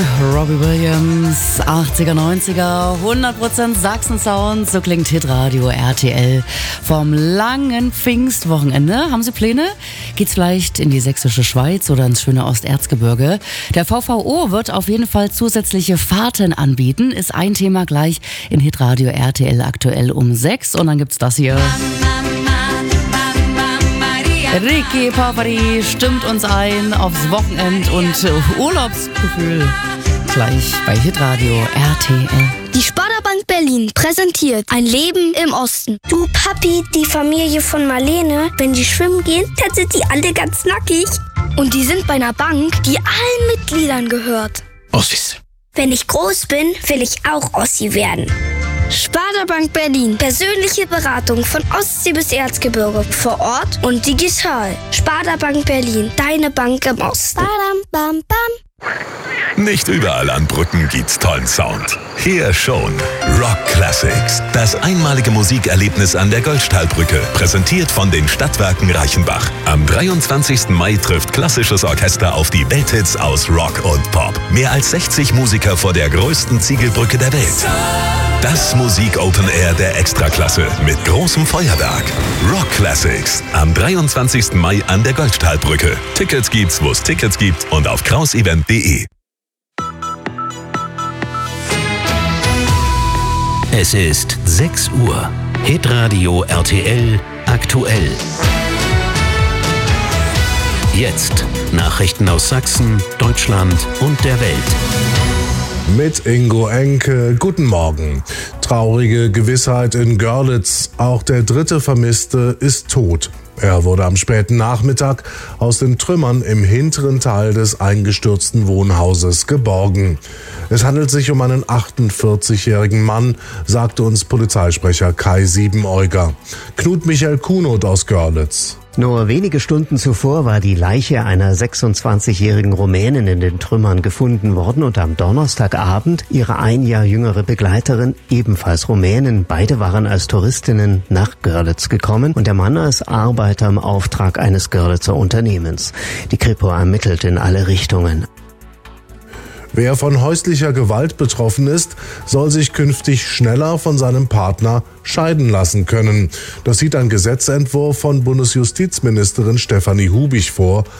Robbie Williams, 80er, 90er, 100% Sachsen-Sound, so klingt Hitradio RTL. Vom langen Pfingstwochenende, haben Sie Pläne? Geht's vielleicht in die sächsische Schweiz oder ins schöne Osterzgebirge? Der VVO wird auf jeden Fall zusätzliche Fahrten anbieten, ist ein Thema gleich in Hitradio RTL aktuell um 6 und dann gibt's das hier. Ricky Pavari stimmt uns ein aufs Wochenend und Urlaubsgefühl. Gleich bei Hitradio RTL. Die Sparda-Bank Berlin präsentiert ein Leben im Osten. Du Papi, die Familie von Marlene, wenn die schwimmen gehen, dann sind die alle ganz nackig. Und die sind bei einer Bank, die allen Mitgliedern gehört. Ossis. Wenn ich groß bin, will ich auch Ossi werden. Sparda-Bank Berlin. Persönliche Beratung von Ostsee bis Erzgebirge. Vor Ort und digital. Sparda-Bank Berlin. Deine Bank im Osten. Badam, bam, bam. Nicht überall an Brücken gibt's tollen Sound. Hier schon. Rock Classics. Das einmalige Musikerlebnis an der Goldstahlbrücke. Präsentiert von den Stadtwerken Reichenbach. Am 23. Mai trifft klassisches Orchester auf die Welthits aus Rock und Pop. Mehr als 60 Musiker vor der größten Ziegelbrücke der Welt. Das Musik-Open Air der Extraklasse mit großem Feuerwerk. Rock Classics. Am 23. Mai an der Goldstahlbrücke. Tickets gibt's, wo es Tickets gibt und auf krausevent.de. Es ist 6 Uhr. Hitradio RTL aktuell. Jetzt Nachrichten aus Sachsen, Deutschland und der Welt. Mit Ingo Enke, guten Morgen. Traurige Gewissheit in Görlitz. Auch der dritte Vermisste ist tot. Er wurde am späten Nachmittag aus den Trümmern im hinteren Teil des eingestürzten Wohnhauses geborgen. Es handelt sich um einen 48-jährigen Mann, sagte uns Polizeisprecher Kai Siebenäuger. Knut Michael Kunoth aus Görlitz. Nur wenige Stunden zuvor war die Leiche einer 26-jährigen Rumänin in den Trümmern gefunden worden und am Donnerstagabend ihre ein Jahr jüngere Begleiterin, ebenfalls Rumänin. Beide waren als Touristinnen nach Görlitz gekommen und der Mann als Arbeiter im Auftrag eines Görlitzer Unternehmens. Die Kripo ermittelt in alle Richtungen. Wer von häuslicher Gewalt betroffen ist, soll sich künftig schneller von seinem Partner scheiden lassen können. Das sieht ein Gesetzentwurf von Bundesjustizministerin Stefanie Hubich vor.